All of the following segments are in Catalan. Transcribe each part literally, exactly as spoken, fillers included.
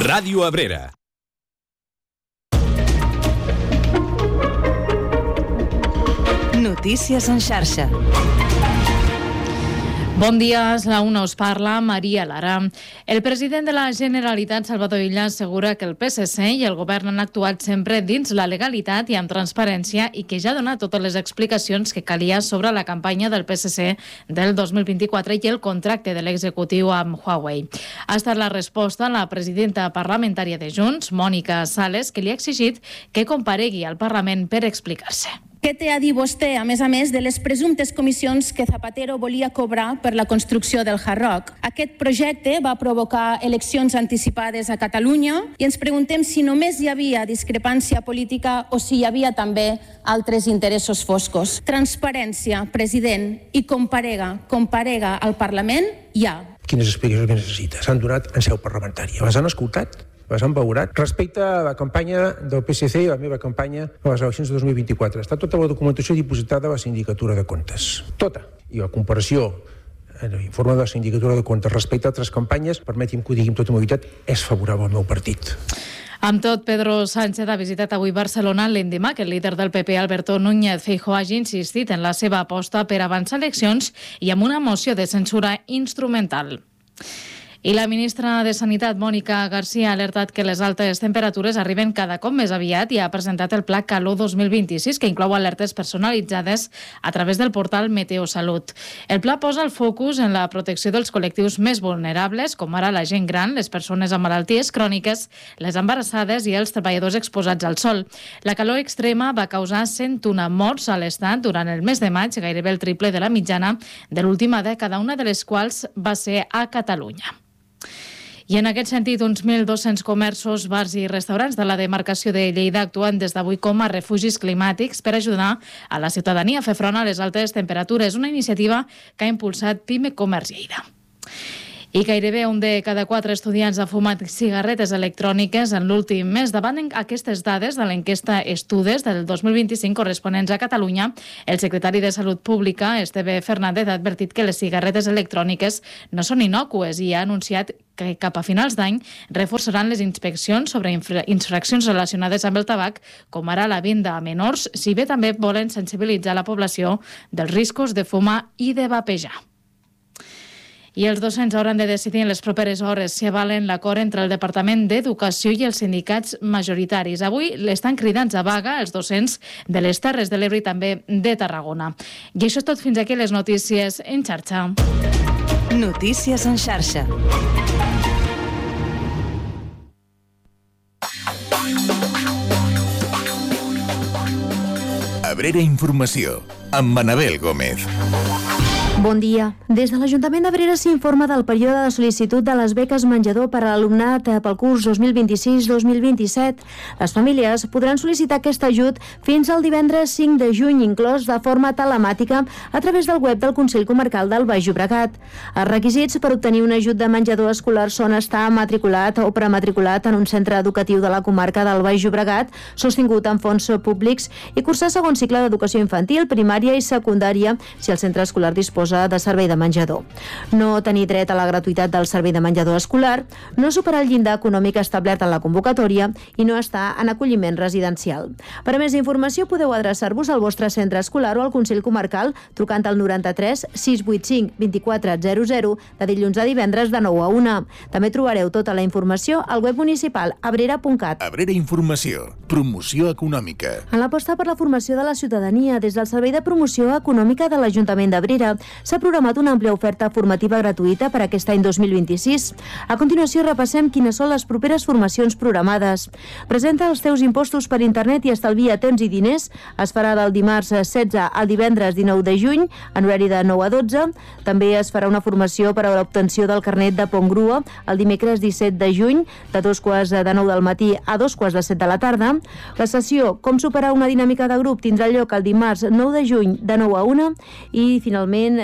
Ràdio Abrera. Notícies en xarxa. Bon dia, és la una, us parla Maria Lara. El president de la Generalitat, Salvador Illa, assegura que el P S C i el govern han actuat sempre dins la legalitat i amb transparència i que ja ha donat totes les explicacions que calia sobre la campanya del P S C del dos mil vint-i-quatre i el contracte de l'executiu amb Huawei. Ha estat la resposta a la presidenta parlamentària de Junts, Mònica Sales, que li ha exigit que comparegui al Parlament per explicar-se. Què té a dir vostè, a més a més, de les presumptes comissions que Zapatero volia cobrar per la construcció del Hard Rock? Aquest projecte va provocar eleccions anticipades a Catalunya i ens preguntem si només hi havia discrepància política o si hi havia també altres interessos foscos. Transparència, president, i comparega, comparega al Parlament, ja. Quines explicacions que necessita? S'han donat en seu parlamentària. Les han escoltat? Les han valorat? Respecte a la campanya del P S C i la meva campanya a les eleccions de dos mil vint-i-quatre, està tota la documentació dipositada a la Sindicatura de Comptes. Tota. I la comparació en l'informe de la Sindicatura de Comptes respecte a altres campanyes, permeti'm que ho digui amb tota mobilitat, és favorable al meu partit. Amb tot, Pedro Sánchez ha visitat avui Barcelona l'endemà que el líder del P P, Alberto Núñez Feijóo, hagi insistit en la seva aposta per avançar eleccions i amb una moció de censura instrumental. I la ministra de Sanitat, Mònica Garcia, ha alertat que les altes temperatures arriben cada cop més aviat i ha presentat el Pla Calor dos mil vint-i-sis, que inclou alertes personalitzades a través del portal Meteosalut. El pla posa el focus en la protecció dels col·lectius més vulnerables, com ara la gent gran, les persones amb malalties cròniques, les embarassades i els treballadors exposats al sol. La calor extrema va causar cent una morts a l'Estat durant el mes de maig, gairebé el triple de la mitjana de l'última dècada, una de les quals va ser a Catalunya. I en aquest sentit, uns mil dos-cents comerços, bars i restaurants de la demarcació de Lleida actuen des d'avui com a refugis climàtics per ajudar a la ciutadania a fer front a les altes temperatures, una iniciativa que ha impulsat Pime Comerç Lleida. I gairebé un de cada quatre estudiants ha fumat cigarretes electròniques en l'últim mes. Davant aquestes dades de l'enquesta Estudes del dos mil vint-i-cinc corresponents a Catalunya, el secretari de Salut Pública, Esteve Fernández, ha advertit que les cigarretes electròniques no són innòcues i ha anunciat que cap a finals d'any reforçaran les inspeccions sobre infraccions relacionades amb el tabac, com ara la venda a menors, si bé també volen sensibilitzar la població dels riscos de fumar i de vapejar. I els docents hauran de decidir en les properes hores si avalen l'acord entre el Departament d'Educació i els sindicats majoritaris. Avui l'estan cridants a vaga els docents de les Terres de l'Ebre i també de Tarragona. I això és tot, fins aquí les notícies en xarxa. Notícies en xarxa. Abrera Informació, amb Manabel Gómez. Bon dia. Des de l'Ajuntament d'Abrera s'informa del període de sol·licitud de les beques menjador per a l'alumnat pel curs dos mil vint-i-sis dos mil vint-i-set. Les famílies podran sol·licitar aquest ajut fins al divendres cinc de juny, inclòs de forma telemàtica a través del web del Consell Comarcal del Baix Llobregat. Els requisits per obtenir un ajut de menjador escolar són estar matriculat o prematriculat en un centre educatiu de la comarca del Baix Llobregat, sostingut amb fons públics, i cursar segon cicle d'educació infantil, primària i secundària si el centre escolar disposa de servei de menjador. No tenir dret a la gratuïtat del servei de menjador escolar, no superar el llindar econòmic establert en la convocatòria i no estar en acolliment residencial. Per a més informació podeu adreçar-vos al vostre centre escolar o al Consell Comarcal trucant al noranta-tres sis vuit cinc vint-i-quatre zero zero de dilluns a divendres de nou a una. També trobareu tota la informació al web municipal abrera punt cat. Abrera Informació, promoció econòmica. En l'aposta per la formació de la ciutadania, des del Servei de Promoció Econòmica de l'Ajuntament d'Abrera, s'ha programat una àmplia oferta formativa gratuïta per aquest any dos mil vint-i-sis. A continuació repassem quines són les properes formacions programades. Presenta els teus impostos per internet i estalvia temps i diners. Es farà del dimarts setze al divendres dinou de juny, en horari de nou a dotze. També es farà una formació per a l'obtenció del carnet de pont grua el dimecres disset de juny, de dos quarts de nou del matí a dos quarts de set de la tarda. La sessió Com superar una dinàmica de grup tindrà lloc el dimarts nou de juny de nou a una i, finalment,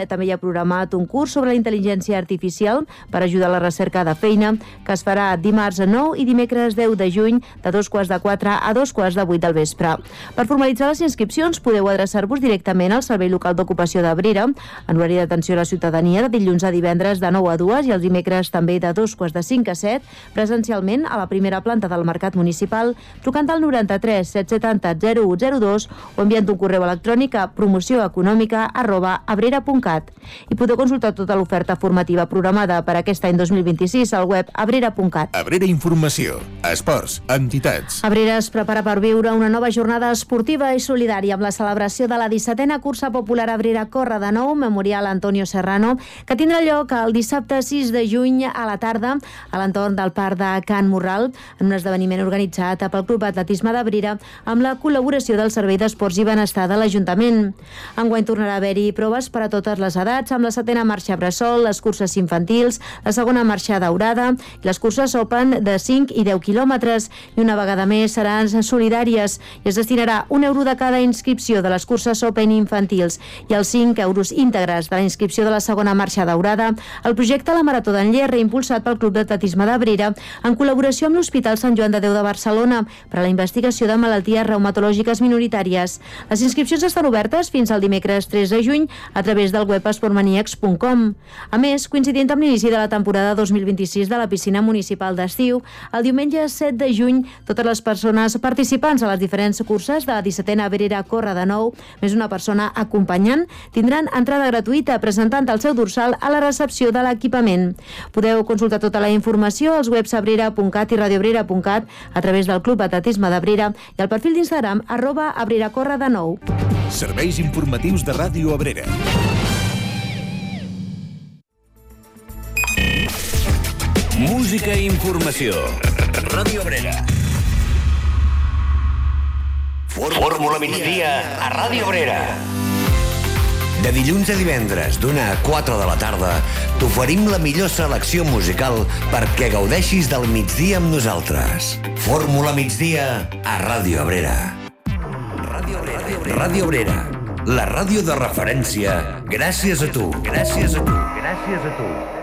també hi ha programat un curs sobre la intel·ligència artificial per ajudar a la recerca de feina, que es farà dimarts nou i dimecres deu de juny de dos quarts de quatre a dos quarts de vuit del vespre. Per formalitzar les inscripcions podeu adreçar-vos directament al Servei Local d'Ocupació d'Abrera, en horari d'atenció a la ciutadania de dilluns a divendres de nou a dues i els dimecres també de dos quarts de cinc a set, presencialment a la primera planta del Mercat Municipal, trucant al noranta-tres set setanta zero u zero dos o enviant un correu electrònic a promocioeconòmica arroba abrera punt cat. I podeu consultar tota l'oferta formativa programada per aquest any dos mil vint-i-sis al web abrera punt cat. Abrera Informació, esports, entitats. Abrera es prepara per viure una nova jornada esportiva i solidària amb la celebració de la dissetena cursa popular Abrera Corre de Nou, Memorial Antonio Serrano, que tindrà lloc el dissabte sis de juny a la tarda a l'entorn del Parc de Can Morral, en un esdeveniment organitzat pel Club Atletisme d'Abrera amb la col·laboració del Servei d'Esports i Benestar de l'Ajuntament. Enguany tornarà a haver-hi proves per a totes les edats, amb la setena marxa bressol, les curses infantils, la segona marxa daurada i les curses Open de cinc i deu quilòmetres. I una vegada més seran solidàries i es destinarà un euro de cada inscripció de les curses Open infantils i els cinc euros íntegres de la inscripció de la segona marxa daurada al projecte La Marató d'Enller, reimpulsat pel Club d'Atletisme d'Abrera en col·laboració amb l'Hospital Sant Joan de Déu de Barcelona per a la investigació de malalties reumatològiques minoritàries. Les inscripcions estan obertes fins al dimecres tres de juny a través del web esportmaniacs punt com. A més, coincidint amb l'inici de la temporada dos mil vint-i-sis de la piscina municipal d'estiu, el diumenge set de juny, totes les persones participants a les diferents curses de la dissetena Abrera Corre de Nou, més una persona acompanyant, tindran entrada gratuïta presentant el seu dorsal a la recepció de l'equipament. Podeu consultar tota la informació als webs abrera punt cat i radioabrera punt cat a través del Club Atletisme d'Abrera i al perfil d'Instagram arroba Abrera Corre de Nou. Serveis informatius de Ràdio Abrera. Música i informació. Ràdio Abrera. Fórmula migdia a Ràdio Abrera. De dilluns a divendres, d'una a quatre de la tarda, t'oferim la millor selecció musical perquè gaudeixis del migdia amb nosaltres. Fórmula migdia a Ràdio Abrera. Ràdio Abrera. Ràdio Abrera. La ràdio de referència gràcies a tu. Gràcies a tu. Gràcies a tu.